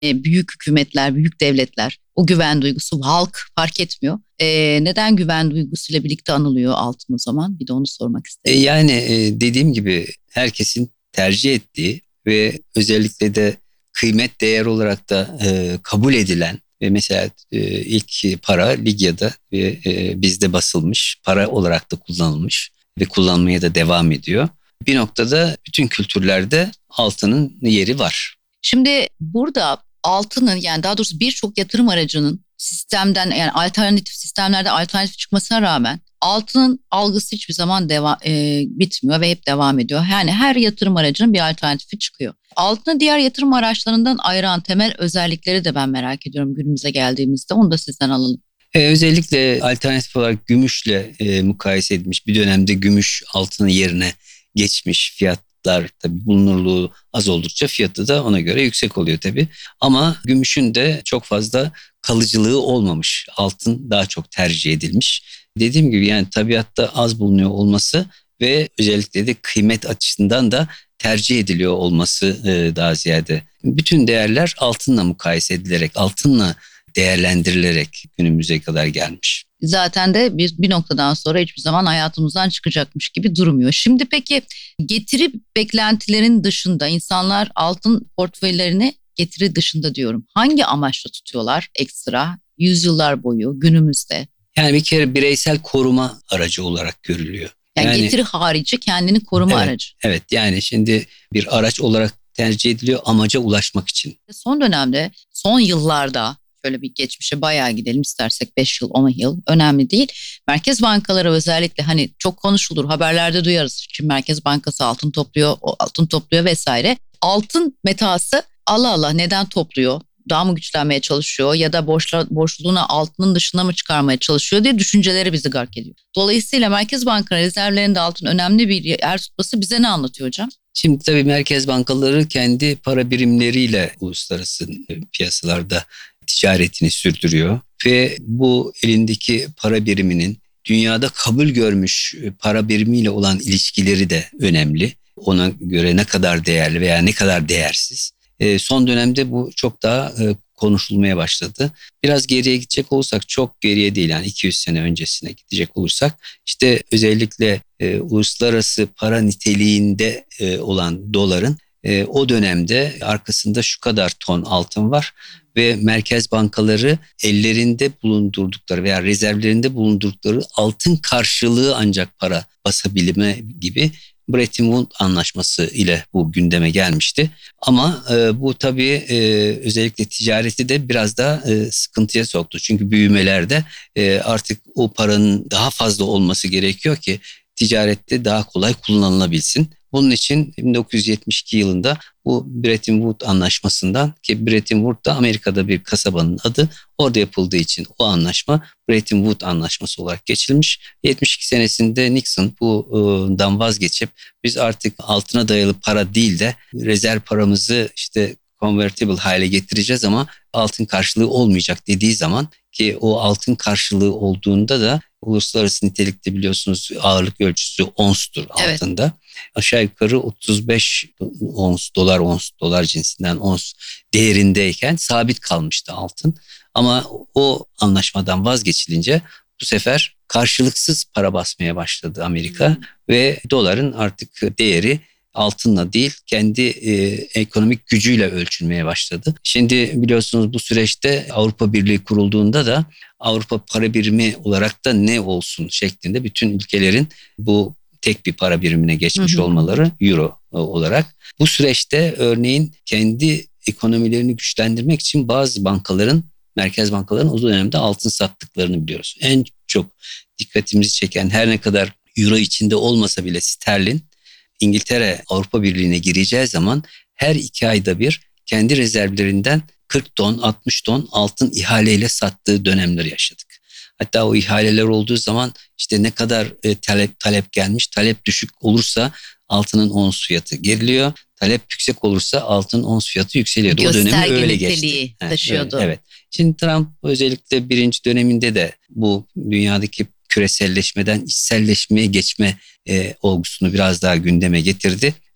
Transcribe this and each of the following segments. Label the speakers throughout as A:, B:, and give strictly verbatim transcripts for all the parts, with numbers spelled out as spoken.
A: e, büyük hükümetler, büyük devletler, o güven duygusu, halk fark etmiyor. E, neden güven duygusuyla birlikte anılıyor altın o zaman? Bir de onu sormak
B: E,
A: isterim.
B: yani e, dediğim gibi herkesin tercih ettiği ve özellikle de kıymet değer olarak da e, kabul edilen ve mesela e, ilk para Ligya'da ve e, bizde basılmış, para olarak da kullanılmış ve kullanmaya da devam ediyor. Bir noktada bütün kültürlerde altının yeri var.
A: Şimdi burada altının, yani daha doğrusu birçok yatırım aracının sistemden, yani alternatif sistemlerde alternatif çıkmasına rağmen altının algısı hiçbir zaman deva, e, bitmiyor ve hep devam ediyor. Yani her yatırım aracının bir alternatifi çıkıyor. Altını diğer yatırım araçlarından ayıran temel özellikleri de ben merak ediyorum günümüze geldiğimizde. Onu da sizden alalım.
B: Ee, özellikle alternatif olarak gümüşle e, mukayese edilmiş. Bir dönemde gümüş altının yerine geçmiş, fiyatlar tabii bulunurluğu az oldukça fiyatı da ona göre yüksek oluyor tabii. Ama gümüşün de çok fazla kalıcılığı olmamış. Altın daha çok tercih edilmiş. Dediğim gibi yani tabiatta az bulunuyor olması ve özellikle de kıymet açısından da tercih ediliyor olması e, daha ziyade. Bütün değerler altınla mukayese edilerek, altınla değerlendirilerek günümüze kadar gelmiş.
A: Zaten de bir, bir noktadan sonra hiçbir zaman hayatımızdan çıkacakmış gibi durmuyor. Şimdi peki getiri beklentilerin dışında insanlar altın portföylerini, getiri dışında diyorum, hangi amaçla tutuyorlar ekstra yüzyıllar boyu günümüzde?
B: Yani bir kere bireysel koruma aracı olarak görülüyor.
A: Yani
B: Yani
A: getiri harici kendini koruma
B: evet,
A: aracı.
B: evet yani şimdi bir araç olarak tercih ediliyor amaca ulaşmak için.
A: Son dönemde, son yıllarda, şöyle bir geçmişe bayağı gidelim istersek, beş yıl on yıl önemli değil. Merkez bankaları özellikle, hani çok konuşulur, haberlerde duyarız. Şimdi Merkez Bankası altın topluyor, o altın topluyor vesaire. Altın metası, Allah Allah, neden topluyor? Daha mı güçlenmeye çalışıyor ya da borçla, borçluluğunu altının dışına mı çıkarmaya çalışıyor diye düşünceleri bizi gark ediyor. Dolayısıyla Merkez Bankası rezervlerinde altın önemli bir yer tutması bize ne anlatıyor hocam?
B: Şimdi tabii merkez bankaları kendi para birimleriyle uluslararası piyasalarda ticaretini sürdürüyor ve bu elindeki para biriminin dünyada kabul görmüş para birimiyle olan ilişkileri de önemli. Ona göre ne kadar değerli veya ne kadar değersiz. E, son dönemde bu çok daha e, konuşulmaya başladı. Biraz geriye gidecek olursak, çok geriye değil yani iki yüz sene öncesine gidecek olursak, işte özellikle e, uluslararası para niteliğinde e, olan doların e, o dönemde arkasında şu kadar ton altın var ve merkez bankaları ellerinde bulundurdukları veya rezervlerinde bulundurdukları altın karşılığı ancak para basabilme gibi Bretton Woods anlaşması ile bu gündeme gelmişti. Ama e, bu tabii e, özellikle ticareti de biraz daha e, sıkıntıya soktu. Çünkü büyümelerde e, artık o paranın daha fazla olması gerekiyor ki ticarette daha kolay kullanılabilsin. Bunun için bin dokuz yüz yetmiş iki yılında bu Bretton Woods anlaşmasından, ki Bretton Woods da Amerika'da bir kasabanın adı, orada yapıldığı için o anlaşma Bretton Woods anlaşması olarak geçilmiş. yetmiş iki senesinde Nixon bundan vazgeçip biz artık altına dayalı para değil de rezerv paramızı işte convertible hale getireceğiz ama altın karşılığı olmayacak dediği zaman, ki o altın karşılığı olduğunda da uluslararası nitelikte biliyorsunuz ağırlık ölçüsü onstur
A: Evet.
B: altında. Aşağı yukarı otuz beş ons, dolar ons, dolar cinsinden ons değerindeyken sabit kalmıştı altın. Ama o anlaşmadan vazgeçilince bu sefer karşılıksız para basmaya başladı Amerika hmm. ve doların artık değeri altınla değil kendi e, ekonomik gücüyle ölçülmeye başladı. Şimdi biliyorsunuz bu süreçte Avrupa Birliği kurulduğunda da Avrupa para birimi olarak da ne olsun şeklinde bütün ülkelerin bu tek bir para birimine geçmiş hı hı. olmaları euro olarak. Bu süreçte örneğin kendi ekonomilerini güçlendirmek için bazı bankaların, merkez bankaların o dönemde altın sattıklarını biliyoruz. En çok dikkatimizi çeken, her ne kadar euro içinde olmasa bile sterlin, İngiltere Avrupa Birliği'ne gireceği zaman her iki ayda bir kendi rezervlerinden kırk ton, altmış ton altın ihaleyle sattığı dönemler yaşadık. Hatta o ihaleler olduğu zaman işte ne kadar e, talep talep gelmiş, talep düşük olursa altının ons fiyatı geriliyor. Talep yüksek olursa altın ons fiyatı yükseliyordu. O dönemi öyle geçti.
A: Taşıyordu.
B: Evet, evet. Şimdi Trump özellikle birinci döneminde de bu dünyadaki küreselleşmeden içselleşmeye geçme e, olgusunu biraz daha gündeme getirdi.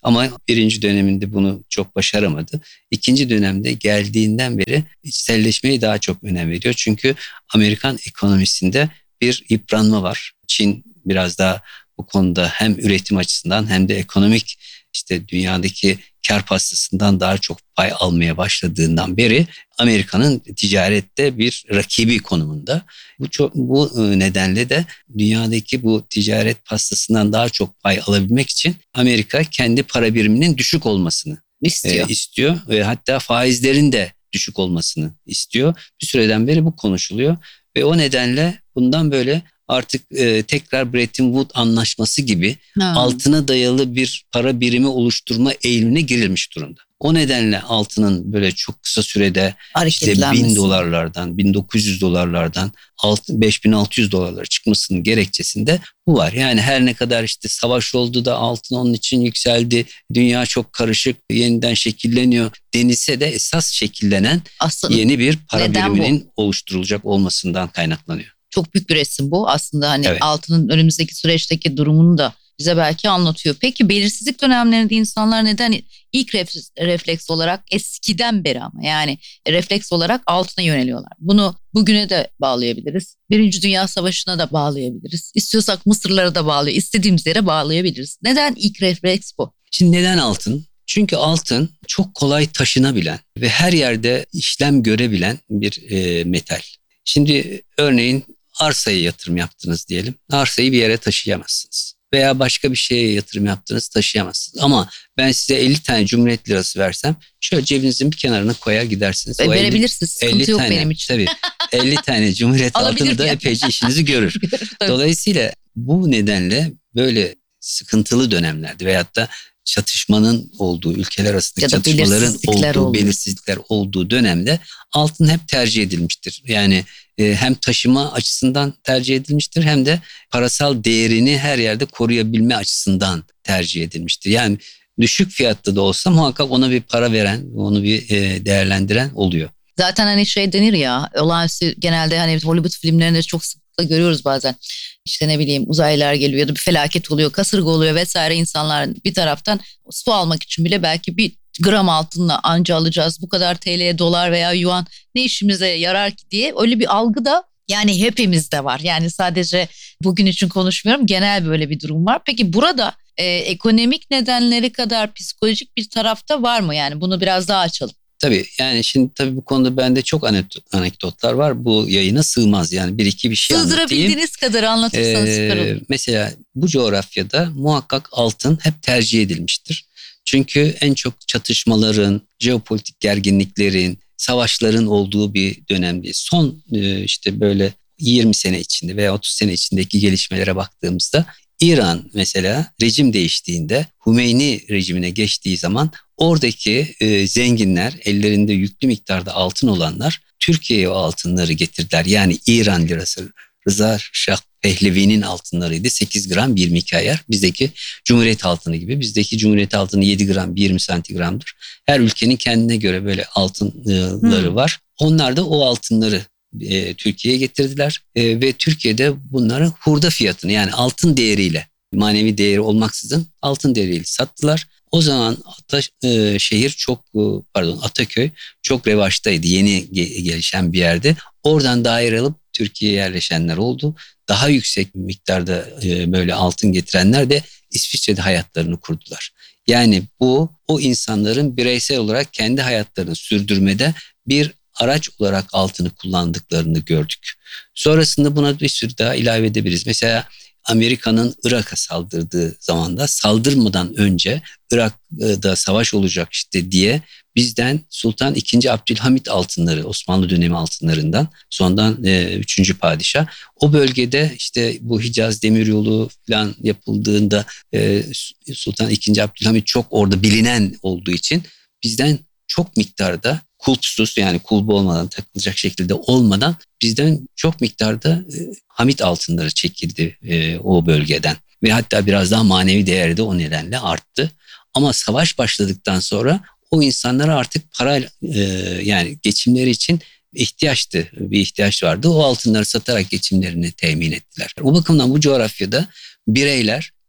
B: Ama birinci döneminde bunu çok başaramadı. İkinci dönemde geldiğinden beri içselleşmeyi daha çok önem veriyor. Çünkü Amerikan ekonomisinde bir yıpranma var. Çin biraz daha bu konuda hem üretim açısından hem de ekonomik işte dünyadaki kar pastasından daha çok pay almaya başladığından beri Amerika'nın ticarette bir rakibi konumunda. Bu çok, bu nedenle de dünyadaki bu ticaret pastasından daha çok pay alabilmek için Amerika kendi para biriminin düşük olmasını
A: istiyor.
B: E, istiyor ve hatta faizlerin de düşük olmasını istiyor. Bir süreden beri bu konuşuluyor ve o nedenle bundan böyle artık e, tekrar Bretton Woods anlaşması gibi
A: Ha.
B: altına dayalı bir para birimi oluşturma eğilimine girilmiş durumda. O nedenle altının böyle çok kısa sürede işte bin dolarlardan, bin dokuz yüz dolarlardan beş bin altı yüz dolarlara çıkmasının gerekçesinde bu var. Yani her ne kadar işte savaş oldu da altın onun için yükseldi, dünya çok karışık, yeniden şekilleniyor denilse de esas şekillenen aslında yeni bir para biriminin bu oluşturulacak olmasından kaynaklanıyor.
A: Çok büyük bir resim bu. Aslında hani
B: evet.
A: altının önümüzdeki süreçteki durumunu da bize belki anlatıyor. Peki belirsizlik dönemlerinde insanlar neden ilk refleks olarak eskiden beri ama yani refleks olarak altına yöneliyorlar? Bunu bugüne de bağlayabiliriz. Birinci Dünya Savaşı'na da bağlayabiliriz. İstiyorsak Mısırlara da bağlıyor. İstediğimiz yere bağlayabiliriz. Neden ilk refleks bu?
B: Şimdi neden altın? Çünkü altın çok kolay taşınabilen ve her yerde işlem görebilen bir e, metal. Şimdi örneğin arsaya yatırım yaptınız diyelim. Arsayı bir yere taşıyamazsınız. Veya başka bir şeye yatırım yaptınız, taşıyamazsınız. Ama ben size elli tane Cumhuriyet lirası versem şöyle cebinizin bir kenarına koyar gidersiniz.
A: E, verebilirsiniz. Sıkıntı yok
B: tane,
A: benim için.
B: Tabii elli tane Cumhuriyet altını da epeyce işinizi görür. Dolayısıyla bu nedenle böyle sıkıntılı dönemlerde veyahut da çatışmanın olduğu, ülkeler arasındaki çatışmaların olduğu, oldu. belirsizlikler olduğu dönemde altın hep tercih edilmiştir. Yani e, hem taşıma açısından tercih edilmiştir hem de parasal değerini her yerde koruyabilme açısından tercih edilmiştir. Yani düşük fiyatta da olsa muhakkak ona bir para veren, onu bir e, değerlendiren oluyor.
A: Zaten hani şey denir ya, olağanüstü genelde hani Hollywood filmlerinde çok sıklıkla görüyoruz bazen. İşte ne bileyim uzaylılar geliyor ya da bir felaket oluyor, kasırga oluyor vesaire, insanlar bir taraftan su almak için bile belki bir gram altınla anca alacağız. Bu kadar T L'ye, dolar veya yuan ne işimize yarar ki diye öyle bir algı da yani hepimizde var. Yani sadece bugün için konuşmuyorum, genel böyle bir durum var. Peki burada e, ekonomik nedenleri kadar psikolojik bir tarafta var mı? Yani bunu biraz daha açalım.
B: Tabii yani şimdi tabii bu konuda bende çok anekdotlar var. Bu yayına sığmaz yani bir iki bir şey anlatayım.
A: Sığdırabildiğiniz kadar anlatırsanız
B: ee,
A: süper olur.
B: Mesela bu coğrafyada muhakkak altın hep tercih edilmiştir. Çünkü en çok çatışmaların, jeopolitik gerginliklerin, savaşların olduğu bir dönemdeyiz. Son işte böyle yirmi sene içinde veya otuz sene içindeki gelişmelere baktığımızda İran mesela rejim değiştiğinde, Hümeyni rejimine geçtiği zaman oradaki e, zenginler, ellerinde yüklü miktarda altın olanlar Türkiye'ye o altınları getirdiler. Yani İran lirası, Rıza Şah Pehlevi'nin altınlarıydı. sekiz gram yirmi iki ayar. Bizdeki Cumhuriyet altını gibi. Bizdeki Cumhuriyet altını yedi gram yirmi santigramdır. Her ülkenin kendine göre böyle altınları hmm. var. Onlar da o altınları e, Türkiye'ye getirdiler. E, ve Türkiye'de bunların hurda fiyatını yani altın değeriyle, manevi değeri olmaksızın altın değeriyle sattılar. O zaman Ata, e, şehir çok pardon Ataköy çok revaçtaydı. Yeni gelişen bir yerde. Oradan daire alıp Türkiye'ye yerleşenler oldu. Daha yüksek miktarda e, böyle altın getirenler de İsviçre'de hayatlarını kurdular. Yani bu o insanların bireysel olarak kendi hayatlarını sürdürmede bir araç olarak altını kullandıklarını gördük. Sonrasında buna bir sürü daha ilave edebiliriz. Mesela Amerika'nın Irak'a saldırdığı zamanda saldırmadan önce Irak'da savaş olacak işte diye bizden Sultan ikinci. Abdülhamit altınları, Osmanlı dönemi altınlarından sonradan üçüncü padişah. O bölgede işte bu Hicaz Demiryolu falan yapıldığında e, Sultan ikinci. Abdülhamit çok orada bilinen olduğu için bizden çok miktarda kulpsuz yani kulbu olmadan takılacak şekilde olmadan bizden çok miktarda e, Hamit altınları çekildi e, o bölgeden. Ve hatta biraz daha manevi değeri de o nedenle arttı. Ama savaş başladıktan sonra o insanlara artık para e, yani geçimleri için ihtiyaçtı, bir ihtiyaç vardı. O altınları satarak geçimlerini temin ettiler. O bakımdan bu coğrafyada bireyler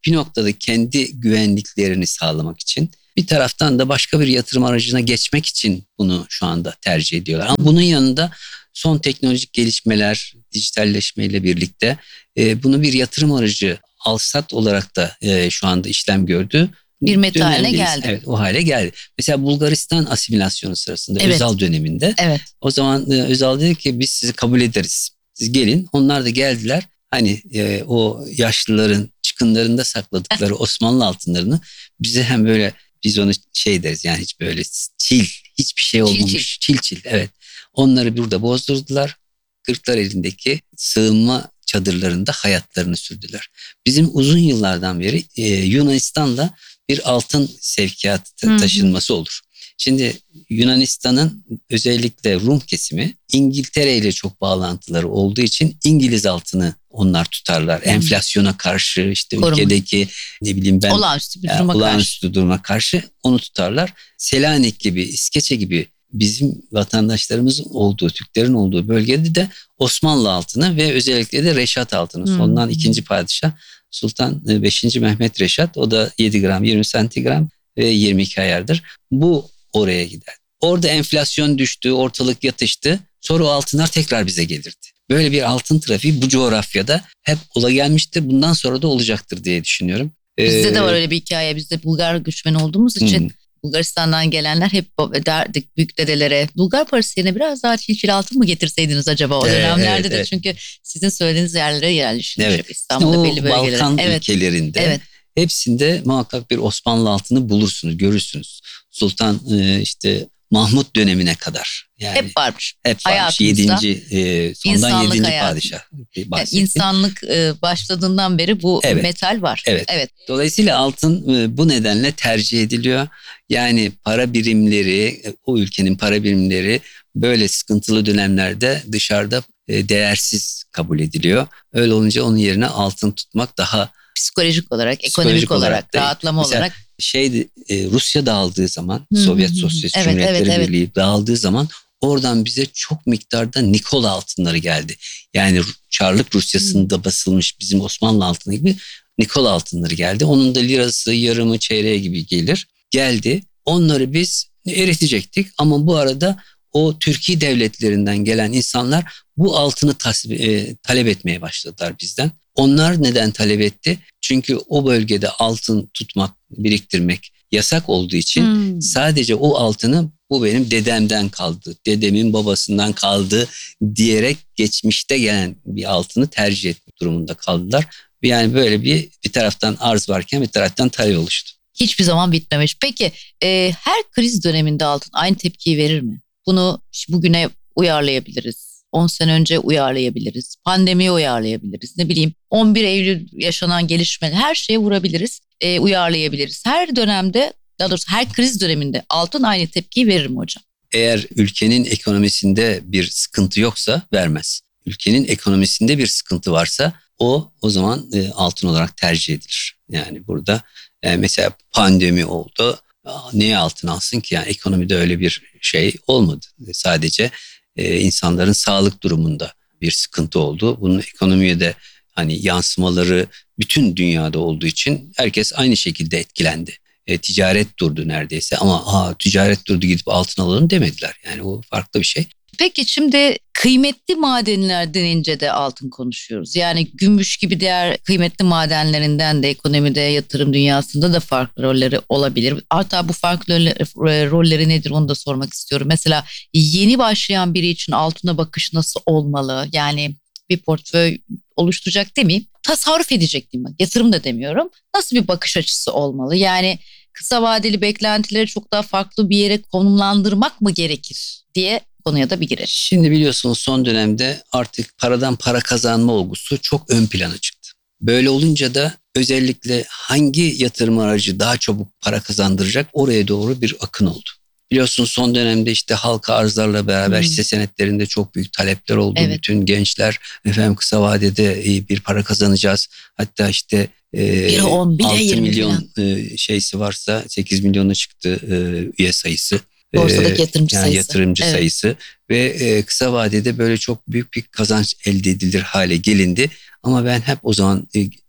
B: bir noktada kendi güvenliklerini sağlamak için, bir taraftan da başka bir yatırım aracına geçmek için bunu şu anda tercih ediyorlar. Ama bunun yanında son teknolojik gelişmeler, dijitalleşmeyle birlikte e, bunu bir yatırım aracı, alsat olarak da e, şu anda işlem gördü.
A: Bir meta haline
B: Dönemdeyiz.
A: geldi.
B: Evet, o hale geldi. Mesela Bulgaristan asimilasyonu sırasında,
A: Evet.
B: Özal döneminde.
A: Evet.
B: O zaman e, Özal dedi ki biz sizi kabul ederiz. Siz gelin. Onlar da geldiler. Hani e, o yaşlıların çıkınlarında sakladıkları Osmanlı altınlarını bize hem böyle, biz onu şey deriz yani, hiç böyle çil, hiçbir şey olmamış. Çil çil, evet. Onları burada bozdurdular. Kırklar elindeki sığınma çadırlarında hayatlarını sürdüler. Bizim uzun yıllardan beri e, Yunanistan'da bir altın sevkiyatı
A: Hı hı.
B: taşınması olur. Şimdi Yunanistan'ın özellikle Rum kesimi İngiltere ile çok bağlantıları olduğu için İngiliz altını onlar tutarlar.
A: Hı.
B: Enflasyona karşı, işte
A: Koruma.
B: ülkedeki ne bileyim ben
A: Olağanüstü bir
B: ya,
A: duruma
B: olağanüstü duruma karşı onu tutarlar. Selanik gibi, İskeçe gibi bizim vatandaşlarımızın olduğu, Türklerin olduğu bölgede de Osmanlı altını ve özellikle de Reşat altını.
A: Hmm.
B: Sondan ikinci padişah Sultan beşinci Mehmet Reşat, o da yedi gram yirmi santigram ve yirmi iki ayardır. Bu oraya gider. Orada enflasyon düştü, ortalık yatıştı. Sonra o altınlar tekrar bize gelirdi. Böyle bir altın trafiği bu coğrafyada hep ola gelmiştir. Bundan sonra da olacaktır diye düşünüyorum.
A: Bizde
B: Ee,
A: de var öyle bir hikaye. Biz de Bulgar göçmen olduğumuz için
B: hmm.
A: Bulgaristan'dan gelenler hep derdik büyük dedelere, Bulgar parası yerine biraz daha çilçil altın mı getirseydiniz acaba o
B: Evet,
A: dönemlerde
B: evet,
A: de.
B: evet.
A: Çünkü sizin söylediğiniz yerlere yerleşmiş.
B: Evet.
A: İstanbul'da
B: o
A: belli bölgelere.
B: Balkan
A: Evet.
B: ülkelerinde
A: Evet.
B: hepsinde muhakkak bir Osmanlı altını bulursunuz, görürsünüz. Sultan e, işte Mahmut dönemine kadar. Yani
A: Hep varmış.
B: hep varmış.
A: Hayatımızda
B: Yedinci, e, sondan
A: insanlık
B: yedinci
A: hayatı.
B: padişah
A: Yani
B: bahsettik.
A: insanlık e, başladığından beri bu
B: Evet.
A: metal var.
B: Evet.
A: Evet.
B: Dolayısıyla altın e, bu nedenle tercih ediliyor. Yani para birimleri, e, o ülkenin para birimleri böyle sıkıntılı dönemlerde dışarıda e, değersiz kabul ediliyor. Öyle olunca onun yerine altın tutmak daha
A: Psikolojik olarak, ekonomik
B: Psikolojik olarak
A: olarak,
B: değil.
A: rahatlama
B: Mesela
A: olarak.
B: şey e, Rusya dağıldığı zaman,
A: Hı hı
B: Sovyet
A: hı.
B: Sosyalist
A: Evet,
B: Cumhuriyetleri
A: evet, evet.
B: Birliği dağıldığı zaman oradan bize çok miktarda Nikola altınları geldi. Yani Çarlık Rusyası'nda basılmış bizim Osmanlı altını gibi Nikola altınları geldi. Onun da lirası, yarımı, çeyreği gibi gelir. Geldi. Onları biz eritecektik ama bu arada o Türkiye devletlerinden gelen insanlar bu altını tas- e, talep etmeye başladılar bizden. Onlar neden talep etti? Çünkü o bölgede altın tutmak, biriktirmek yasak olduğu için
A: Hmm.
B: sadece o altını bu benim dedemden kaldı, dedemin babasından kaldı diyerek geçmişte gelen bir altını tercih etme durumunda kaldılar. Yani böyle bir bir taraftan arz varken bir taraftan talep oluştu.
A: Hiçbir zaman bitmemiş. Peki e, her kriz döneminde altın aynı tepkiyi verir mi? Bunu bugüne uyarlayabiliriz. on sene önce uyarlayabiliriz. Pandemiye uyarlayabiliriz. Ne bileyim on bir Eylül yaşanan gelişmeler, her şeye vurabiliriz. E, uyarlayabiliriz. Her dönemde, daha doğrusu her kriz döneminde altın aynı tepkiyi verir mi hocam?
B: Eğer ülkenin ekonomisinde bir sıkıntı yoksa vermez. Ülkenin ekonomisinde bir sıkıntı varsa o o zaman e, altın olarak tercih edilir. Yani burada e, mesela pandemi oldu. Aa, niye altın alsın ki? Yani ekonomide öyle bir şey olmadı. Sadece e, insanların sağlık durumunda bir sıkıntı oldu. Bunun ekonomiye de hani yansımaları bütün dünyada olduğu için herkes aynı şekilde etkilendi. E, ticaret durdu neredeyse ama aa, ticaret durdu gidip altın alalım demediler. Yani o farklı bir şey.
A: Peki şimdi kıymetli madenler denince de altın konuşuyoruz. Yani gümüş gibi diğer kıymetli madenlerinden de ekonomide, yatırım dünyasında da farklı rolleri olabilir. Hatta bu farklı rolleri, rolleri nedir onu da sormak istiyorum. Mesela yeni başlayan biri için altına bakış nasıl olmalı? Yani bir portföy oluşturacak demeyeyim, tasarruf edecek diyeyim. Yatırım da demiyorum. Nasıl bir bakış açısı olmalı? Yani kısa vadeli beklentileri çok daha farklı bir yere konumlandırmak mı gerekir diye konuya da bir girelim.
B: Şimdi biliyorsunuz son dönemde artık paradan para kazanma olgusu çok ön plana çıktı. Böyle olunca da özellikle hangi yatırım aracı daha çabuk para kazandıracak oraya doğru bir akın oldu. Biliyorsunuz son dönemde işte halka arzlarla beraber
A: Hmm.
B: hisse senetlerinde çok büyük talepler oldu.
A: Evet.
B: Bütün gençler efendim kısa vadede bir para kazanacağız. Hatta işte e,
A: Bir on, bir de
B: altı
A: yirmi
B: milyon e, şeysi varsa sekiz milyona çıktı e, üye sayısı.
A: Borsadaki yatırımcı
B: yani
A: sayısı.
B: yatırımcı
A: Evet.
B: sayısı ve e, kısa vadede böyle çok büyük bir kazanç elde edilir hale gelindi. Ama ben hep o zaman e,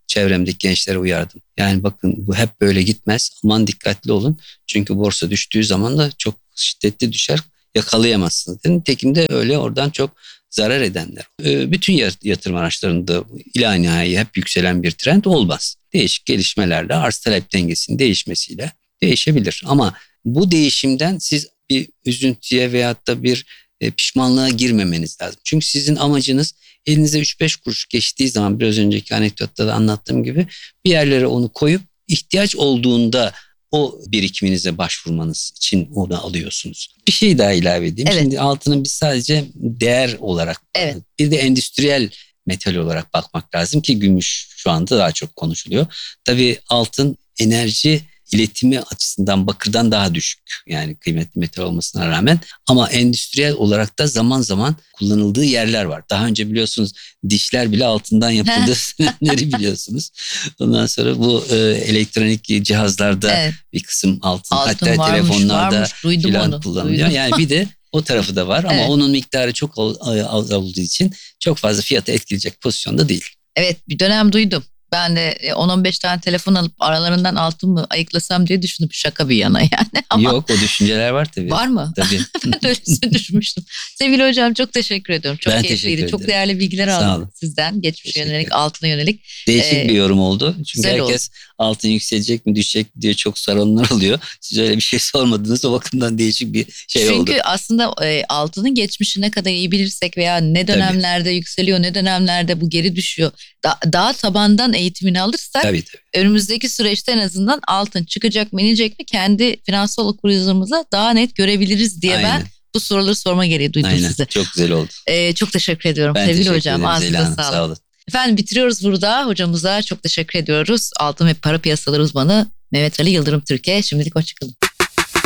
B: çevremdeki gençlere uyardım. Yani bakın bu hep böyle gitmez. Aman dikkatli olun. Çünkü borsa düştüğü zaman da çok şiddetli düşer. Yakalayamazsınız. Nitekim de öyle oradan çok zarar edenler. Ee, bütün yatırım araçlarında ilahi hep yükselen bir trend olmaz. Değişik gelişmelerle arz talep dengesinin değişmesiyle değişebilir. Ama bu değişimden siz bir üzüntüye veyahut da bir e, pişmanlığa girmemeniz lazım. Çünkü sizin amacınız elinize üç beş kuruş geçtiği zaman biraz önceki anekdotta da anlattığım gibi bir yerlere onu koyup ihtiyaç olduğunda o birikiminize başvurmanız için onu alıyorsunuz. Bir şey daha ilave edeyim.
A: Evet.
B: Şimdi altının biz sadece değer olarak,
A: evet.
B: bir de endüstriyel metal olarak bakmak lazım ki gümüş şu anda daha çok konuşuluyor. Tabii altın enerji iletimi açısından bakırdan daha düşük. Yani kıymetli metal olmasına rağmen, ama endüstriyel olarak da zaman zaman kullanıldığı yerler var. Daha önce biliyorsunuz dişler bile altından yapıldığı dönemleri biliyorsunuz. Ondan sonra bu e, elektronik cihazlarda evet. bir kısım altın, altın hatta varmış, telefonlarda
A: varmış, duydum
B: filan
A: onu,
B: kullanılıyor.
A: duydum.
B: Yani bir de o tarafı da var ama evet. onun miktarı çok az olduğu için çok fazla fiyatı etkileyecek pozisyonda değil.
A: Evet, bir dönem duydum. Ben de on on beş tane telefon alıp aralarından altın mı ayıklasam diye düşündüm, şaka bir yana yani. Ama
B: yok, o düşünceler var tabii.
A: Var mı?
B: Tabii.
A: Ben de öylesine düşünmüştüm. Sevgili hocam, çok teşekkür ediyorum. Çok
B: ben
A: keyifliydi. Çok değerli bilgiler aldım sizden. Geçmişe yönelik, altına yönelik.
B: Değişik ee, bir yorum oldu. Çünkü herkes
A: oldu.
B: altın yükselecek mi düşecek mi diye çok soranlar oluyor. Siz öyle bir şey sormadınız. O bakımdan değişik bir şey
A: Çünkü
B: oldu.
A: Çünkü aslında e, altının geçmişi ne kadar iyi bilirsek veya ne dönemlerde tabii. yükseliyor, ne dönemlerde bu geri düşüyor. Da, daha tabandan eğitimini alırsak
B: tabii, tabii.
A: önümüzdeki süreçte en azından altın çıkacak mı, inecek mi, kendi finansal okuryazarımıza daha net görebiliriz diye Aynen. ben bu soruları sorma gereği duydum
B: Aynen.
A: size.
B: Çok güzel oldu.
A: Ee, çok teşekkür ediyorum
B: ben
A: sevgili
B: teşekkür
A: hocam.
B: Ağzınıza sağlık. Sağ olun.
A: Efendim, bitiriyoruz burada. Hocamıza çok teşekkür ediyoruz. Altın ve para piyasaları uzmanı Mehmet Ali Yıldırım Türkiye. Şimdilik hoşçakalın.